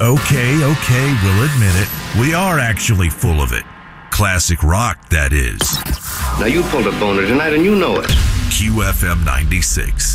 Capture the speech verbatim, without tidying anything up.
Okay, okay, we'll admit it. We are actually full of it. Classic rock, that is. Now you pulled a boner tonight and you know it. Q F M ninety-six.